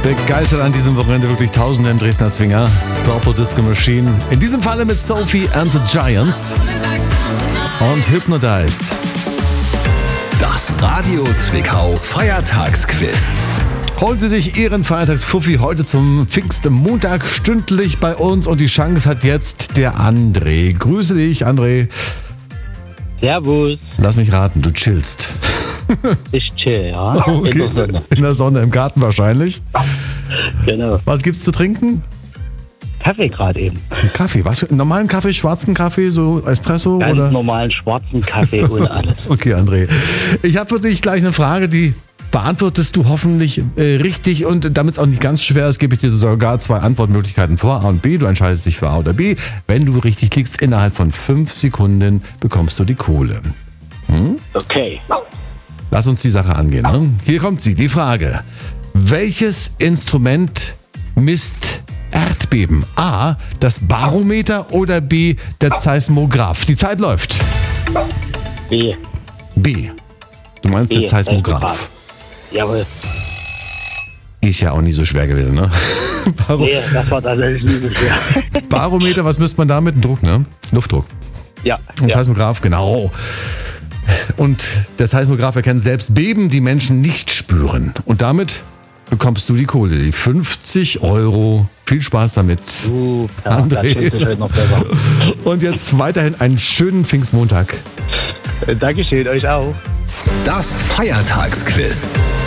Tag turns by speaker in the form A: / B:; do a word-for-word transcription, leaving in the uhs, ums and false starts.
A: Begeistert an diesem Wochenende wirklich Tausende im Dresdner Zwinger. Purple Disco Machine. In diesem Falle mit Sophie and the Giants. Und Hypnotized.
B: Das Radio Zwickau Feiertagsquiz.
A: Holt Sie sich Ihren Feiertagsfuffi heute zum fixen Montag stündlich bei uns und die Chance hat jetzt der André. Grüße dich, André.
C: Servus.
A: Lass mich raten, du chillst.
C: Ich chill, ja.
A: Okay.
C: In der Sonne.
A: In der Sonne, im Garten wahrscheinlich.
C: Genau.
A: Was gibt's zu trinken?
C: Kaffee gerade eben.
A: Kaffee, was für einen normalen Kaffee, schwarzen Kaffee, so Espresso
C: Ganz
A: oder?
C: normalen schwarzen Kaffee und alles.
A: Okay, André. Ich habe für dich gleich eine Frage, die beantwortest du hoffentlich äh, richtig und damit es auch nicht ganz schwer ist, gebe ich dir sogar zwei Antwortmöglichkeiten vor, A und B. Du entscheidest dich für A oder B. Wenn du richtig liegst, innerhalb von fünf Sekunden bekommst du die Kohle. Hm?
C: Okay.
A: Lass uns die Sache angehen. Ne? Hier kommt sie, die Frage. Welches Instrument misst Erdbeben? A, das Barometer oder B, der Seismograph? Die Zeit läuft.
C: B.
A: B. Du meinst
C: B,
A: der Seismograph?
C: Seismograph. Jawohl.
A: Ist ja auch nicht so schwer gewesen, ne? Baro-
C: Nee, das war tatsächlich nie so schwer.
A: Barometer, was misst man da mit? Druck, ne? Luftdruck.
C: Ja.
A: Und
C: ja.
A: Seismograph, genau. Und der Seismograph erkennt selbst Beben, die Menschen nicht spüren. Und damit bekommst du die Kohle, die fünfzig Euro. Viel Spaß damit,
C: Super,
A: André.
C: das fühlt sich heute noch besser.
A: Und jetzt weiterhin einen schönen Pfingstmontag.
C: Dankeschön, euch auch.
B: Das Feiertagsquiz.